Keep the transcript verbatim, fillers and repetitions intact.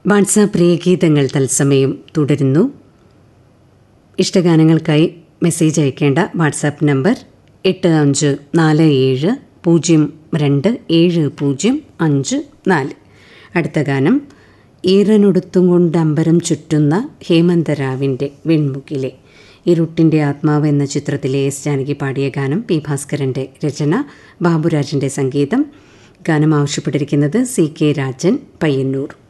WhatsApp പ്രിയഗീതങ്ങൾ തത്സമയം തുടരുന്നു. ഇഷ്ടഗാനങ്ങൾക്കായി message അയക്കേണ്ട വാട്സാപ്പ് നമ്പർ എട്ട് അഞ്ച് നാല് ഏഴ് പൂജ്യം രണ്ട് ഏഴ് പൂജ്യം അഞ്ച് നാല്. അടുത്ത ഗാനം ഈറനൊടുത്തും കൊണ്ട് അമ്പരം ചുറ്റുന്ന ഹേമന്തരാവിൻ്റെ വെൺമുകിലെ. ഇരുട്ടിൻ്റെ ആത്മാവ് എന്ന ചിത്രത്തിലെ എസ് ജാനകി പാടിയ ഗാനം. പി ഭാസ്കരൻ്റെ രചന, ബാബുരാജിൻ്റെ സംഗീതം. ഗാനം ആവശ്യപ്പെട്ടിരിക്കുന്നത് സി കെ രാജൻ, പയ്യന്നൂർ.